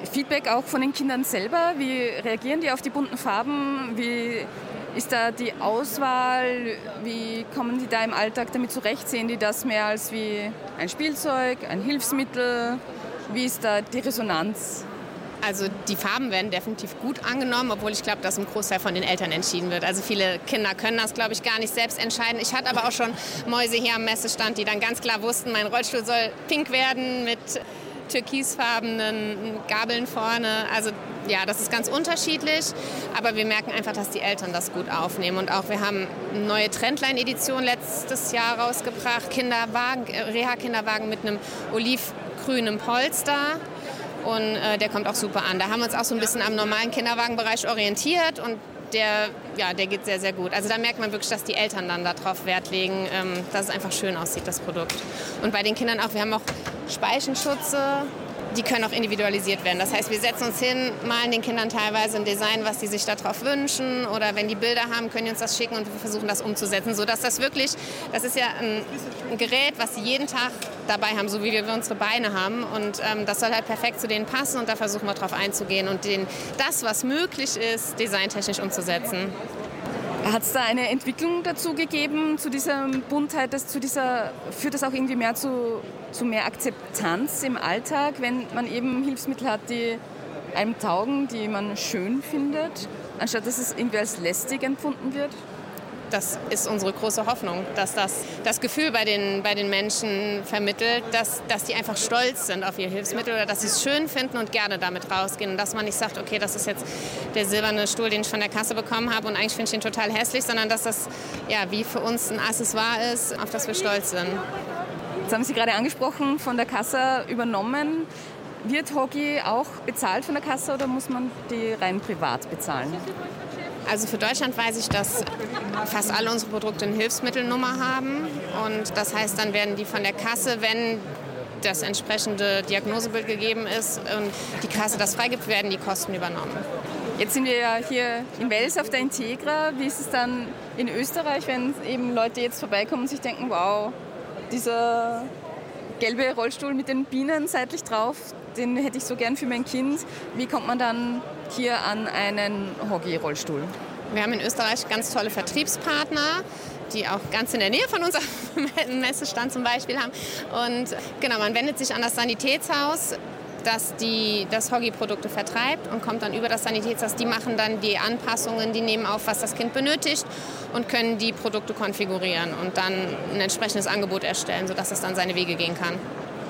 Feedback auch von den Kindern selber? Wie reagieren die auf die bunten Farben? Wie ist da die Auswahl? Wie kommen die da im Alltag damit zurecht? Sehen die das mehr als wie ein Spielzeug, ein Hilfsmittel? Wie ist da die Resonanz? Also die Farben werden definitiv gut angenommen, obwohl ich glaube, dass ein Großteil von den Eltern entschieden wird. Also viele Kinder können das, glaube ich, gar nicht selbst entscheiden. Ich hatte aber auch schon Mäuse hier am Messestand, die dann ganz klar wussten, mein Rollstuhl soll pink werden mit türkisfarbenen Gabeln vorne. Also ja, das ist ganz unterschiedlich, aber wir merken einfach, dass die Eltern das gut aufnehmen. Und auch wir haben eine neue Trendline-Edition letztes Jahr rausgebracht, Kinderwagen, Reha-Kinderwagen mit einem olivgrünen Polster. Und der kommt auch super an. Da haben wir uns auch so ein bisschen am normalen Kinderwagenbereich orientiert und der geht sehr, sehr gut. Also da merkt man wirklich, dass die Eltern dann darauf Wert legen, dass es einfach schön aussieht, das Produkt. Und bei den Kindern auch, wir haben auch Speichenschutze, die können auch individualisiert werden. Das heißt, wir setzen uns hin, malen den Kindern teilweise ein Design, was sie sich darauf wünschen. Oder wenn die Bilder haben, können die uns das schicken und wir versuchen das umzusetzen. Sodass das wirklich, das ist ja ein Gerät, was sie jeden Tag dabei haben, so wie wir unsere Beine haben. Und das soll halt perfekt zu denen passen und da versuchen wir drauf einzugehen und das, was möglich ist, designtechnisch umzusetzen. Hat es da eine Entwicklung dazu gegeben, zu dieser Buntheit, führt das auch irgendwie mehr zu mehr Akzeptanz im Alltag, wenn man eben Hilfsmittel hat, die einem taugen, die man schön findet, anstatt dass es irgendwie als lästig empfunden wird? Das ist unsere große Hoffnung, dass das Gefühl bei den Menschen vermittelt, dass die einfach stolz sind auf ihr Hilfsmittel oder dass sie es schön finden und gerne damit rausgehen. Und dass man nicht sagt, okay, das ist jetzt der silberne Stuhl, den ich von der Kasse bekommen habe und eigentlich finde ich ihn total hässlich, sondern dass das ja wie für uns ein Accessoire ist, auf das wir stolz sind. Jetzt haben Sie gerade angesprochen, von der Kasse übernommen. Wird Hoggy auch bezahlt von der Kasse oder muss man die rein privat bezahlen? Also für Deutschland weiß ich, dass fast alle unsere Produkte eine Hilfsmittelnummer haben. Und das heißt, dann werden die von der Kasse, wenn das entsprechende Diagnosebild gegeben ist und die Kasse das freigibt, werden die Kosten übernommen. Jetzt sind wir ja hier in Wels auf der Integra. Wie ist es dann in Österreich, wenn eben Leute jetzt vorbeikommen und sich denken, wow, dieser gelbe Rollstuhl mit den Bienen seitlich drauf, den hätte ich so gern für mein Kind. Wie kommt man dann hier an einen Hoggy-Rollstuhl? Wir haben in Österreich ganz tolle Vertriebspartner, die auch ganz in der Nähe von unserem Messestand zum Beispiel haben. Und genau, man wendet sich an das Sanitätshaus, das Hoggy-Produkte vertreibt und kommt dann über das Sanitätshaus. Die machen dann die Anpassungen, die nehmen auf, was das Kind benötigt und können die Produkte konfigurieren und dann ein entsprechendes Angebot erstellen, sodass es dann seine Wege gehen kann.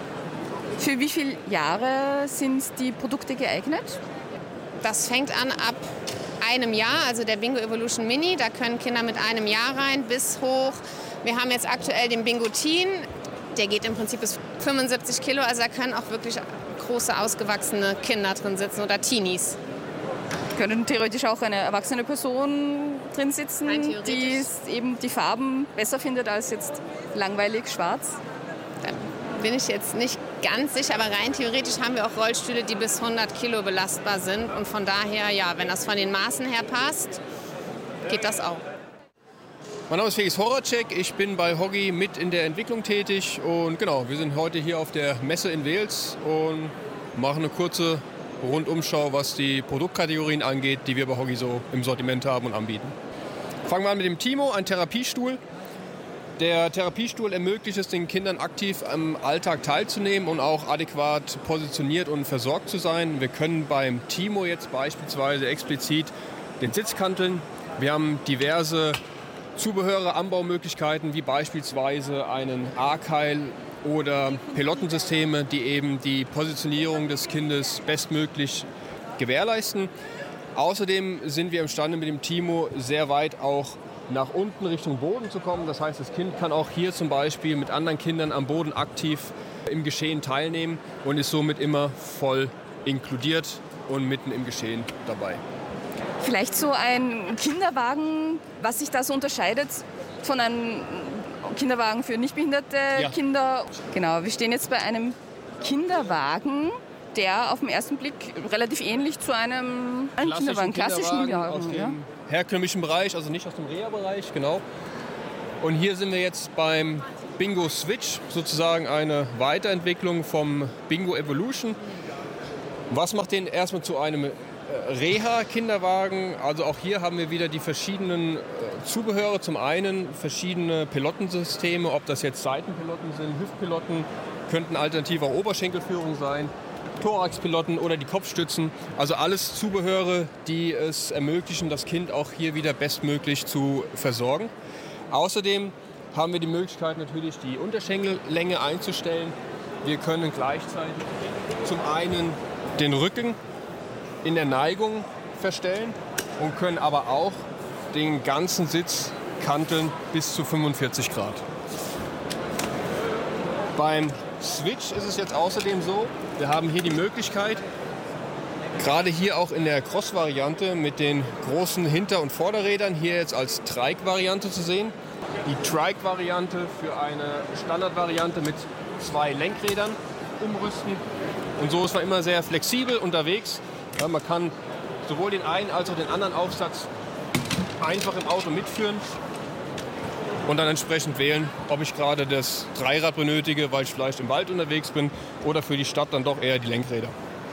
Für wie viele Jahre sind die Produkte geeignet? Das fängt an ab einem Jahr, also der Bingo Evolution Mini, da können Kinder mit einem Jahr rein bis hoch. Wir haben jetzt aktuell den Bingo Teen, der geht im Prinzip bis 75 Kilo, also da können auch wirklich große, ausgewachsene Kinder drin sitzen oder Teenies. Können theoretisch auch eine erwachsene Person drin sitzen, die eben die Farben besser findet als jetzt langweilig schwarz? Da bin ich jetzt nicht ganz sicher, aber rein theoretisch haben wir auch Rollstühle, die bis 100 Kilo belastbar sind. Und von daher, ja, wenn das von den Maßen her passt, geht das auch. Mein Name ist Felix Horacek, ich bin bei Hoggy mit in der Entwicklung tätig. Und genau, wir sind heute hier auf der Messe in Wels und machen eine kurze Rundumschau, was die Produktkategorien angeht, die wir bei Hoggy so im Sortiment haben und anbieten. Fangen wir an mit dem Timo, ein Therapiestuhl. Der Therapiestuhl ermöglicht es den Kindern aktiv am Alltag teilzunehmen und auch adäquat positioniert und versorgt zu sein. Wir können beim Timo jetzt beispielsweise explizit den Sitz kanteln. Wir haben diverse Zubehöre, Anbaumöglichkeiten wie beispielsweise einen A-Keil oder Pelottensysteme, die eben die Positionierung des Kindes bestmöglich gewährleisten. Außerdem sind wir imstande mit dem Timo sehr weit auch nach unten Richtung Boden zu kommen. Das heißt, das Kind kann auch hier zum Beispiel mit anderen Kindern am Boden aktiv im Geschehen teilnehmen und ist somit immer voll inkludiert und mitten im Geschehen dabei. Vielleicht so ein Kinderwagen, was sich da so unterscheidet von einem Kinderwagen für nichtbehinderte Kinder. Genau, wir stehen jetzt bei einem Kinderwagen, der auf den ersten Blick relativ ähnlich zu einem klassischen Kinderwagen aus dem herkömmlichen Bereich, also nicht aus dem Reha-Bereich, genau. Und hier sind wir jetzt beim Bingo Switch, sozusagen eine Weiterentwicklung vom Bingo Evolution. Was macht den erstmal zu einem Reha-Kinderwagen? Also auch hier haben wir wieder die verschiedenen Zubehöre. Zum einen verschiedene Pilottensysteme, ob das jetzt Seitenpilotten sind, Hüftpilotten, könnten alternativ auch Oberschenkelführung sein, Thoraxpilotten oder die Kopfstützen. Also alles Zubehöre, die es ermöglichen, das Kind auch hier wieder bestmöglich zu versorgen. Außerdem haben wir die Möglichkeit natürlich die Unterschenkellänge einzustellen. Wir können gleichzeitig zum einen den Rücken in der Neigung verstellen und können aber auch den ganzen Sitz kanteln bis zu 45 Grad. Beim Switch ist es jetzt außerdem so, wir haben hier die Möglichkeit, gerade hier auch in der Cross-Variante mit den großen Hinter- und Vorderrädern, hier jetzt als Trike-Variante zu sehen. Die Trike-Variante für eine Standardvariante mit 2 Lenkrädern umrüsten. Und so ist man immer sehr flexibel unterwegs. Ja, man kann sowohl den einen als auch den anderen Aufsatz einfach im Auto mitführen und dann entsprechend wählen, ob ich gerade das Dreirad benötige, weil ich vielleicht im Wald unterwegs bin, oder für die Stadt dann doch eher die Lenkräder.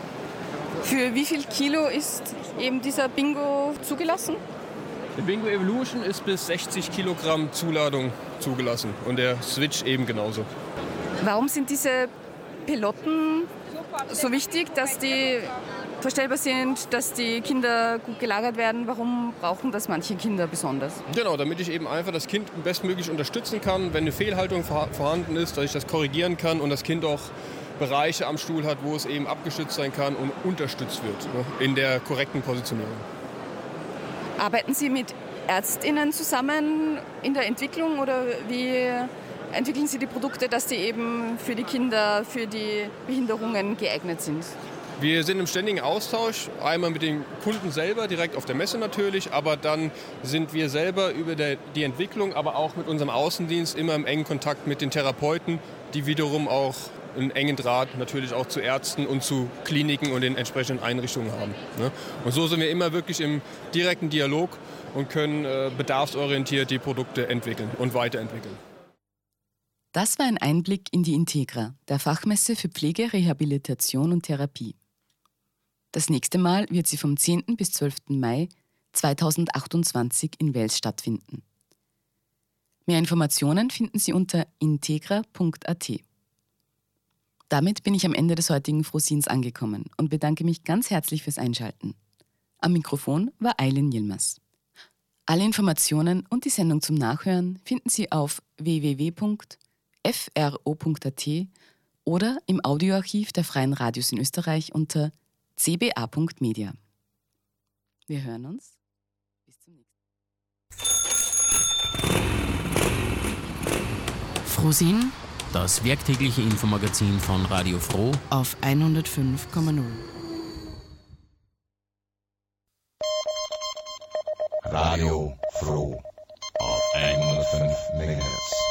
Für wie viel Kilo ist eben dieser Bingo zugelassen? Der Bingo Evolution ist bis 60 Kilogramm Zuladung zugelassen und der Switch eben genauso. Warum sind diese Piloten so wichtig, dass die verstellbar sind, dass die Kinder gut gelagert werden? Warum brauchen das manche Kinder besonders? Genau, damit ich eben einfach das Kind bestmöglich unterstützen kann, wenn eine Fehlhaltung vorhanden ist, dass ich das korrigieren kann und das Kind auch Bereiche am Stuhl hat, wo es eben abgestützt sein kann und unterstützt wird, ne, in der korrekten Positionierung. Arbeiten Sie mit ÄrztInnen zusammen in der Entwicklung oder wie entwickeln Sie die Produkte, dass die eben für die Kinder, für die Behinderungen geeignet sind? Wir sind im ständigen Austausch, einmal mit den Kunden selber, direkt auf der Messe natürlich, aber dann sind wir selber über die Entwicklung, aber auch mit unserem Außendienst immer im engen Kontakt mit den Therapeuten, die wiederum auch einen engen Draht natürlich auch zu Ärzten und zu Kliniken und den entsprechenden Einrichtungen haben. Und so sind wir immer wirklich im direkten Dialog und können bedarfsorientiert die Produkte entwickeln und weiterentwickeln. Das war ein Einblick in die Integra, der Fachmesse für Pflege, Rehabilitation und Therapie. Das nächste Mal wird sie vom 10. bis 12. Mai 2028 in Wels stattfinden. Mehr Informationen finden Sie unter integra.at. Damit bin ich am Ende des heutigen Frohsinns angekommen und bedanke mich ganz herzlich fürs Einschalten. Am Mikrofon war Aylin Yilmaz. Alle Informationen und die Sendung zum Nachhören finden Sie auf www.fro.at oder im Audioarchiv der Freien Radios in Österreich unter cba.media. Wir hören uns. Bis zum nächsten Mal. Frohsinn, das werktägliche Infomagazin von Radio Froh Auf 105,0. Radio Froh auf 105 MHz.